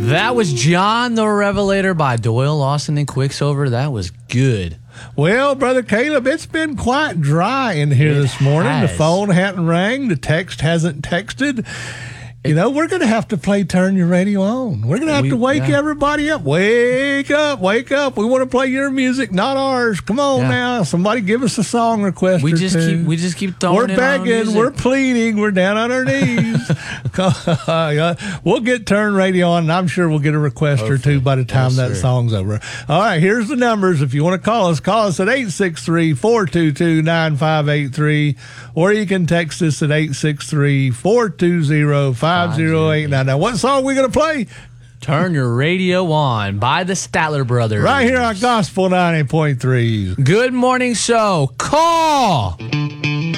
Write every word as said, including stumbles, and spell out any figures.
That was John the Revelator by Doyle Lawson and Quicksilver. That was good. Well, Brother Caleb, it's been quite dry in here It this morning. has. The phone hadn't rang. The text hasn't texted. You know, we're going to have to play Turn Your Radio On. We're going to have We- to wake yeah. everybody up. Wake up, wake up. We want to play your music, not ours. Come on Yeah. now. Somebody give us a song request We or just two. keep we just keep throwing We're in our own begging. music. We're pleading. We're down on our knees. We'll get Turn Radio On, and I'm sure we'll get a request or two by the time Yes, that sir. song's over. All right, here's the numbers. If you want to call us, call us at eight six three, four two two, nine five eight three, or you can text us at eight six three, four two zero, five zero eight nine. Now, what song are we going to play? Turn Your Radio On by the Statler Brothers. Right here on Gospel ninety point three. Good morning show. Call.